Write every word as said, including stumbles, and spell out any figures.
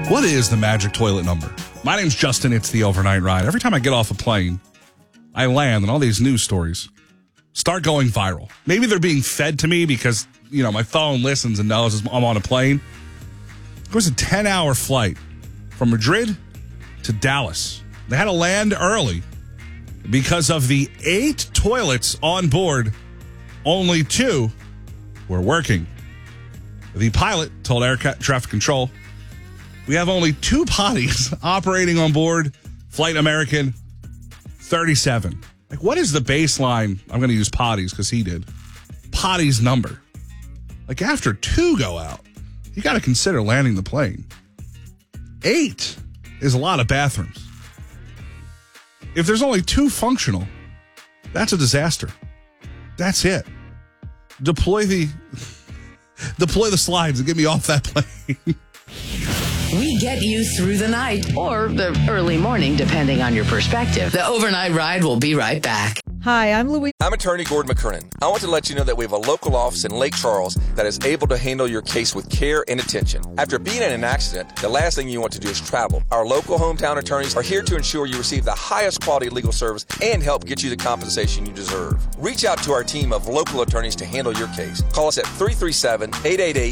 What is the magic toilet number? My name's Justin. It's the Overnight Ride. Every time I get off a plane, I land and all these news stories start going viral. Maybe they're being fed to me because, you know, my phone listens and knows I'm on a plane. It was a ten-hour flight from Madrid to Dallas. They had to land early because of the eight toilets on board. Only two were working. The pilot told air traffic control, "We have only two potties operating on board Flight American thirty-seven. Like, what is the baseline? I'm going to use potties because he did. Potties number. Like, after two go out, you got to consider landing the plane. Eight is a lot of bathrooms. If there's only two functional, that's a disaster. That's it. Deploy the deploy the slides and get me off that plane." We get you through the night or the early morning, depending on your perspective. The Overnight Ride will be right back. Hi, I'm Louise. I'm attorney Gordon McKernan. I want to let you know that we have a local office in Lake Charles that is able to handle your case with care and attention. After being in an accident, the last thing you want to do is travel. Our local hometown attorneys are here to ensure you receive the highest quality legal service and help get you the compensation you deserve. Reach out to our team of local attorneys to handle your case. Call us at three three seven, eight eight eight,